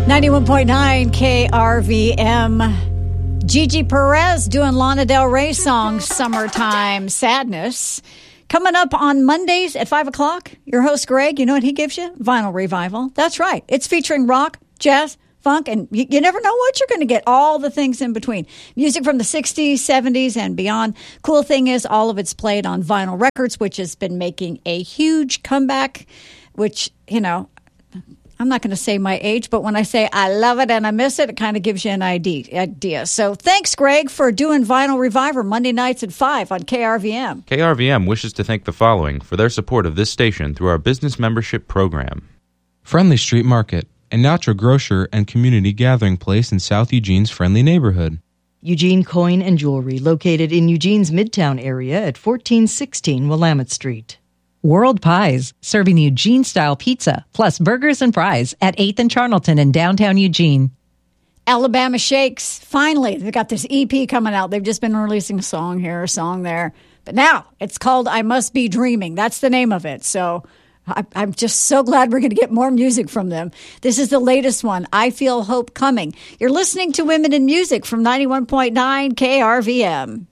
91.9 KRVM. Gigi Perez doing Lana Del Rey song, Summertime Sadness. Coming up on Mondays at 5 o'clock, your host Greg, you know what he gives you? Vinyl Revival. That's right. It's featuring rock, jazz, funk, and you never know what you're going to get. All the things in between. Music from the 60s, 70s, and beyond. Cool thing is all of it's played on vinyl records, which has been making a huge comeback, which, you know, I'm not going to say my age, but when I say I love it and I miss it, it kind of gives you an idea. So thanks, Greg, for doing Vinyl Reviver Monday nights at 5 on KRVM. KRVM wishes to thank the following for their support of this station through our business membership program. Friendly Street Market, a natural grocer and community gathering place in South Eugene's friendly neighborhood. Eugene Coin and Jewelry, located in Eugene's Midtown area at 1416 Willamette Street. World Pies, serving Eugene-style pizza, plus burgers and fries at 8th and Charnelton in downtown Eugene. Alabama Shakes, finally, they've got this EP coming out. They've just been releasing a song here, a song there. But now, it's called I Must Be Dreaming. That's the name of it. So I'm just so glad we're going to get more music from them. This is the latest one, I Feel Hope Coming. You're listening to Women in Music from 91.9 KRVM.